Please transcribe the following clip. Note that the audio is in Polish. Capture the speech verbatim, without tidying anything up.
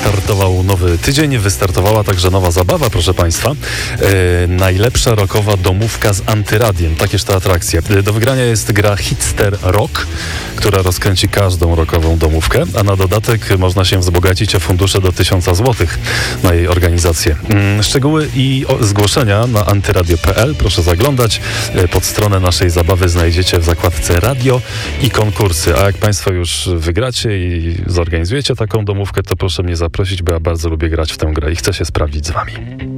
wystartował nowy tydzień, wystartowała także nowa zabawa, proszę Państwa. E, najlepsza rockowa domówka z antyradiem. Takież to atrakcja. Do wygrania jest gra Hitster Rock, która rozkręci każdą rockową domówkę, a na dodatek można się wzbogacić o fundusze do tysiąca złotych na jej organizację. Mm, szczegóły i o, zgłoszenia na antyradio kropka p l. Proszę zaglądać. E, pod stronę naszej zabawy znajdziecie w zakładce radio i konkursy. A jak Państwo już wygracie i zorganizujecie taką domówkę, to proszę mnie zaprosić, bo ja bardzo lubię grać w tę grę i chcę się sprawdzić z Wami.